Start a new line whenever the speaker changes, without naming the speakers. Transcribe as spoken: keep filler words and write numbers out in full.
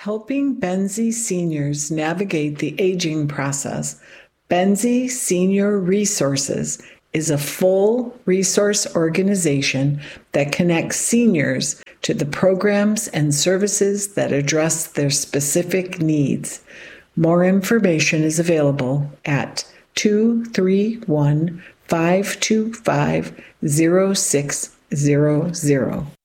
Helping Benzie seniors navigate the aging process, Benzie Senior Resources is a full resource organization that connects seniors to the programs and services that address their specific needs. More information is available at two three one, five two five, zero six zero zero.